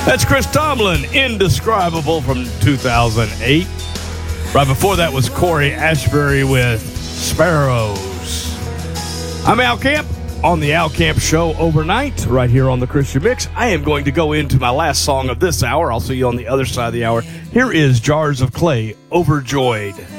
That's Chris Tomlin, Indescribable from 2008. Right before that was Corey Ashbury with Sparrows. I'm Al Camp on the Al Camp Show overnight right here on the Christian Mix. I am going to go into my last song of this hour. I'll see you on the other side of the hour. Here is Jars of Clay, Overjoyed.